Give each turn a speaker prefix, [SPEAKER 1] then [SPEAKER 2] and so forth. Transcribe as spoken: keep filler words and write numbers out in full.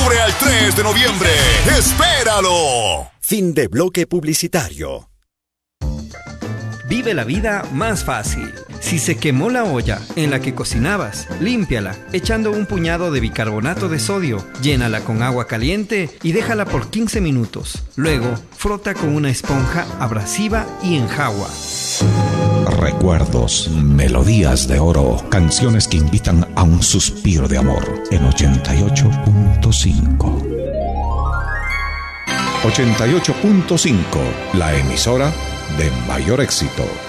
[SPEAKER 1] octubre al tres de noviembre. ¡Espéralo!
[SPEAKER 2] Fin de bloque publicitario.
[SPEAKER 3] Vive la vida más fácil. Si se quemó la olla en la que cocinabas, límpiala echando un puñado de bicarbonato de sodio, llénala con agua caliente y déjala por quince minutos. Luego, frota con una esponja abrasiva y enjagua.
[SPEAKER 4] Recuerdos, melodías de oro, canciones que invitan a un suspiro de amor en ochenta y ocho punto cinco. ochenta y ocho punto cinco, la emisora de mayor éxito.